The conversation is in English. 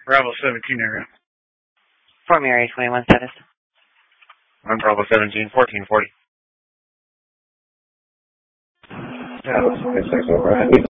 Bravo 17 area. Form Area 21 status. I'm Bravo 17, 1440. Yeah,